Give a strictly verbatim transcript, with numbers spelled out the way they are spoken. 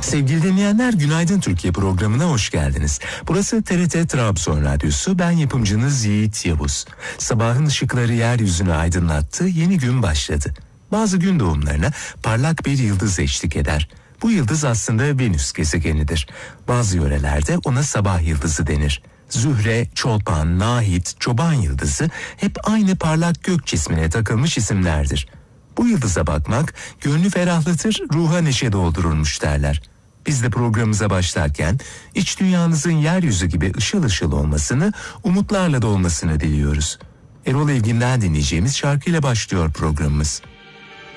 Sevgili dinleyenler, Günaydın Türkiye programına hoş geldiniz. Burası T R T Trabzon Radyosu, ben yapımcınız Yiğit Yavuz. Sabahın ışıkları yeryüzünü aydınlattı, yeni gün başladı. Bazı gün doğumlarına parlak bir yıldız eşlik eder. Bu yıldız aslında Venüs gezegenidir. Bazı yörelerde ona sabah yıldızı denir. Zühre, Çolpan, Nahit, Çoban yıldızı hep aynı parlak gök cismine takılmış isimlerdir. Bu yıldıza bakmak gönlü ferahlatır, ruha neşe doldururmuş derler. Biz de programımıza başlarken iç dünyanızın yeryüzü gibi ışıl ışıl olmasını, umutlarla dolmasını diliyoruz. Erol Evgin'den dinleyeceğimiz şarkıyla başlıyor programımız.